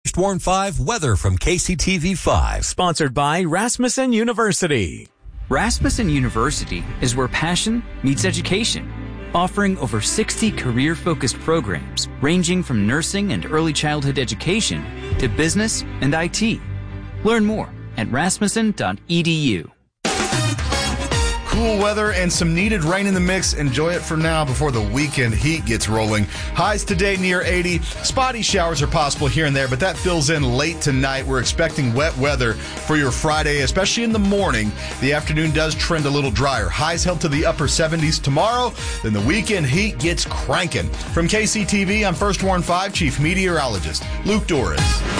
Warn 5 weather from KCTV 5. Sponsored by Rasmussen University. Rasmussen University is where passion meets education, offering over 60 career-focused programs ranging from nursing and early childhood education to business and IT. Learn more at rasmussen.edu. Cool weather and some needed rain in the mix. Enjoy it for now before the weekend heat gets rolling. Highs today near 80. Spotty showers are possible here and there, but that fills in late tonight. We're expecting wet weather for your Friday, especially in the morning. The afternoon does trend a little drier. Highs held to the upper 70s tomorrow. Then the weekend heat gets cranking. From KCTV, I'm First Warn 5 Chief Meteorologist Luke Doris.